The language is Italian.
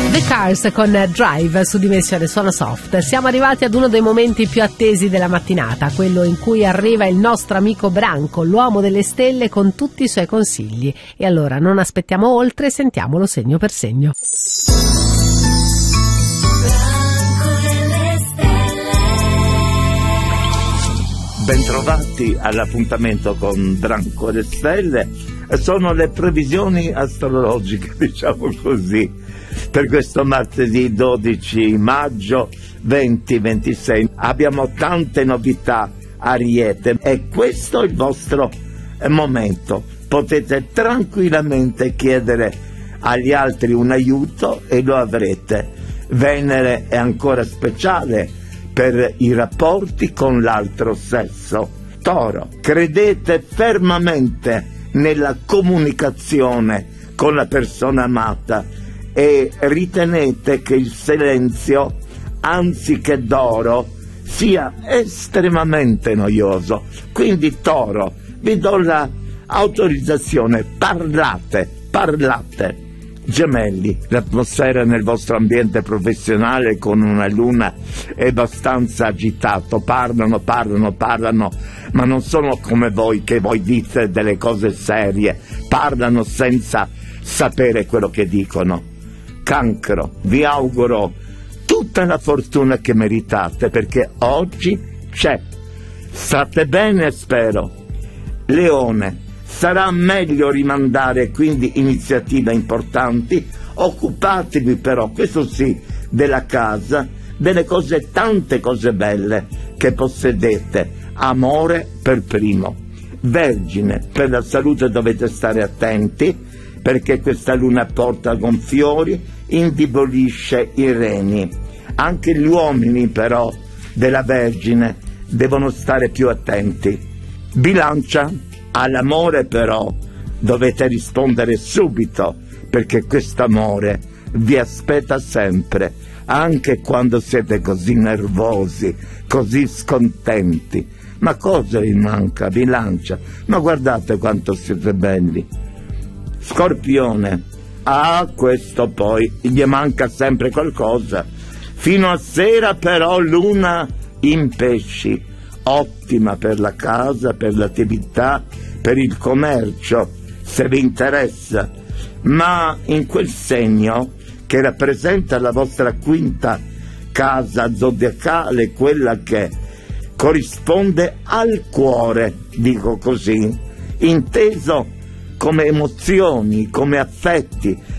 The Cars con Drive su Dimensione Suono Soft. Siamo arrivati ad uno dei momenti più attesi della mattinata, quello in cui arriva il nostro amico Branco, l'uomo delle stelle, con tutti i suoi consigli. E allora non aspettiamo oltre, sentiamolo segno per segno. Bentrovati all'appuntamento con Branco e le Stelle. Sono le previsioni astrologiche, diciamo così, per questo martedì 12 maggio 2026. Abbiamo tante novità, Ariete, e questo è il vostro momento. Potete tranquillamente chiedere agli altri un aiuto e lo avrete. Venere è ancora speciale per i rapporti con l'altro sesso. Toro, credete fermamente nella comunicazione con la persona amata e ritenete che il silenzio, anziché d'oro, sia estremamente noioso. Quindi, Toro, vi do l'autorizzazione, parlate. Gemelli, l'atmosfera nel vostro ambiente professionale con una luna è abbastanza agitato, parlano, ma non sono come voi, che voi dite delle cose serie, parlano senza sapere quello che dicono. Cancro, vi auguro tutta la fortuna che meritate, perché oggi c'è. State bene, spero. Leone, sarà meglio rimandare quindi iniziative importanti. Occupatevi però, questo sì, della casa, delle cose, tante cose belle che possedete. Amore per primo. Vergine, per la salute dovete stare attenti, perché questa luna porta gonfiori, indebolisce i reni. Anche gli uomini però della Vergine devono stare più attenti. Bilancia, all'amore però dovete rispondere subito, perché quest'amore vi aspetta sempre, anche quando siete così nervosi, così scontenti. Ma cosa vi manca, Bilancia? Ma guardate quanto siete belli. Scorpione, questo poi gli manca sempre qualcosa. Fino a sera però luna in Pesci, ottima per la casa, per l'attività, per il commercio, se vi interessa, ma in quel segno che rappresenta la vostra quinta casa zodiacale, quella che corrisponde al cuore, dico così, inteso come emozioni, come affetti,